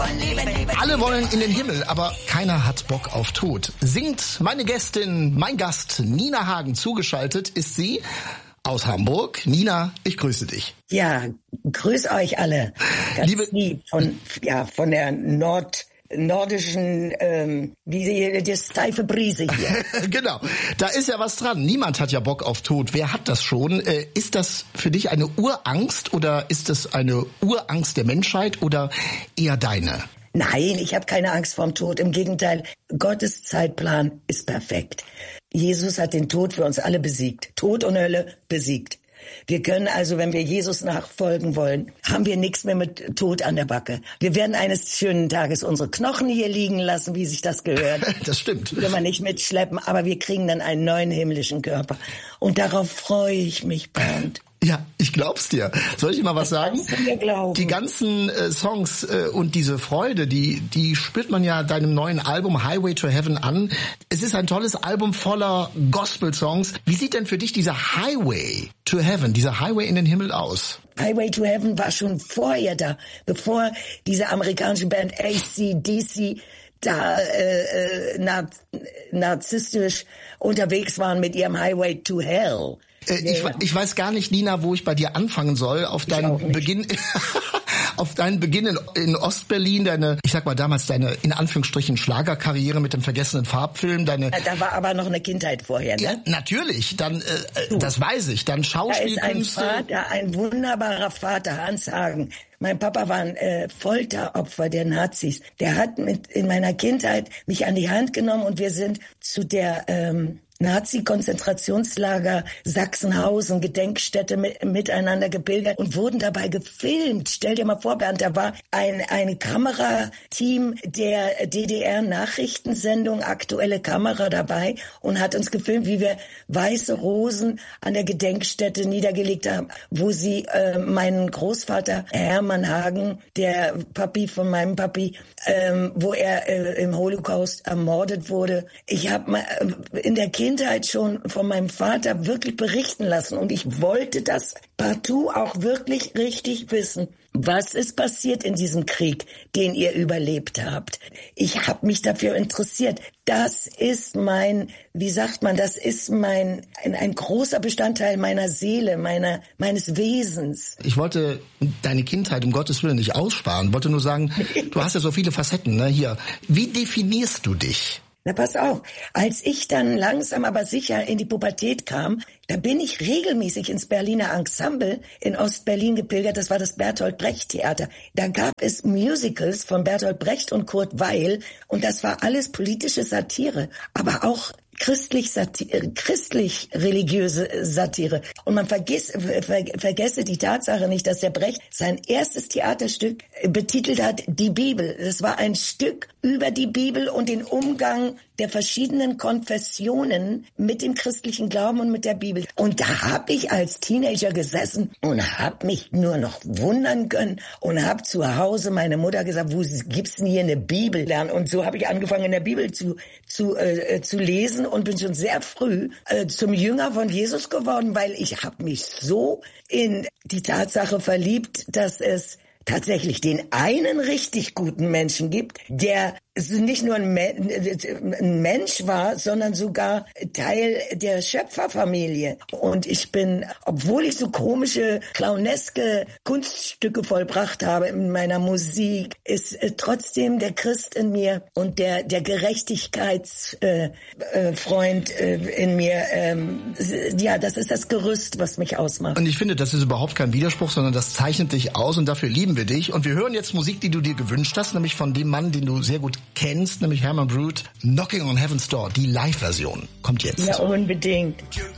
Alle wollen in den Himmel, aber keiner hat Bock auf Tod. Singt meine Gästin, mein Gast Nina Hagen. Zugeschaltet ist sie aus Hamburg. Nina, ich grüße dich. Ja, grüß euch alle. Ganz lieb von der nordischen, die steife Brise hier. Genau, da ist ja was dran. Niemand hat ja Bock auf Tod. Wer hat das schon? Ist das für dich eine Urangst oder ist es eine Urangst der Menschheit oder eher deine? Nein, ich habe keine Angst vorm Tod. Im Gegenteil, Gottes Zeitplan ist perfekt. Jesus hat den Tod für uns alle besiegt. Tod und Hölle besiegt. Wir können also, wenn wir Jesus nachfolgen wollen, haben wir nichts mehr mit Tod an der Backe. Wir werden eines schönen Tages unsere Knochen hier liegen lassen, wie sich das gehört. Das stimmt. Will man nicht mitschleppen, aber wir kriegen dann einen neuen himmlischen Körper. Und darauf freue ich mich, Bernd. Ja, ich glaub's dir. Soll ich dir mal was sagen? Das kannst du mir glauben. Die ganzen Songs und diese Freude, die spürt man ja deinem neuen Album Highway to Heaven an. Es ist ein tolles Album voller Gospel-Songs. Wie sieht denn für dich dieser Highway to Heaven, dieser Highway in den Himmel aus? Highway to Heaven war schon vorher da, bevor diese amerikanische Band AC/DC da narzisstisch unterwegs waren mit ihrem Highway to Hell. Ich weiß gar nicht, Nina, wo ich bei dir anfangen soll. Auf deinen Beginn in Ostberlin, damals deine, in Anführungsstrichen, Schlagerkarriere mit dem vergessenen Farbfilm, Da war aber noch eine Kindheit vorher, ne? Ja, natürlich. Dann, das weiß ich. Dann Schauspielkünste. Da ist ein wunderbarer Vater, Hans Hagen. Mein Papa war ein Folteropfer der Nazis. Der hat in meiner Kindheit mich an die Hand genommen und wir sind zu der Nazi-Konzentrationslager Sachsenhausen, Gedenkstätte miteinander gepilgert und wurden dabei gefilmt. Stell dir mal vor, Bernd, da war ein Kamerateam der DDR-Nachrichtensendung Aktuelle Kamera dabei und hat uns gefilmt, wie wir weiße Rosen an der Gedenkstätte niedergelegt haben, wo sie meinen Großvater Hermann Hagen, der Papi von meinem Papi, wo er im Holocaust ermordet wurde. Ich habe in der Kindheit schon von meinem Vater wirklich berichten lassen und ich wollte das partout auch wirklich richtig wissen. Was ist passiert in diesem Krieg, den ihr überlebt habt? Ich habe mich dafür interessiert. Das ist ein großer Bestandteil meiner Seele, meines Wesens. Ich wollte deine Kindheit um Gottes Willen nicht aussparen, wollte nur sagen, du hast ja so viele Facetten, ne, hier. Wie definierst du dich? Na, pass auf. Als ich dann langsam aber sicher in die Pubertät kam, da bin ich regelmäßig ins Berliner Ensemble in Ostberlin gepilgert. Das war das Bertolt Brecht Theater. Da gab es Musicals von Bertolt Brecht und Kurt Weill und das war alles politische Satire, aber auch christlich-religiöse Satire. Und man vergesse die Tatsache nicht, dass der Brecht sein erstes Theaterstück betitelt hat, Die Bibel. Das war ein Stück über die Bibel und den Umgang der verschiedenen Konfessionen mit dem christlichen Glauben und mit der Bibel. Und da habe ich als Teenager gesessen und habe mich nur noch wundern können und habe zu Hause meine Mutter gesagt, wo gibt's denn hier eine Bibel lernen? Und so habe ich angefangen, in der Bibel zu lesen und bin schon sehr früh zum Jünger von Jesus geworden, weil ich habe mich so in die Tatsache verliebt, dass es tatsächlich den einen richtig guten Menschen gibt, der nicht nur ein Mensch war, sondern sogar Teil der Schöpferfamilie. Und ich bin, obwohl ich so komische, clowneske Kunststücke vollbracht habe in meiner Musik, ist trotzdem der Christ in mir und der Gerechtigkeitsfreund in mir. Ja, das ist das Gerüst, was mich ausmacht. Und ich finde, das ist überhaupt kein Widerspruch, sondern das zeichnet dich aus und dafür lieben wir dich. Und wir hören jetzt Musik, die du dir gewünscht hast, nämlich von dem Mann, den du sehr gut kennst, nämlich Herman Brood, Knocking on Heaven's Door, die Live-Version. Kommt jetzt. Ja, unbedingt.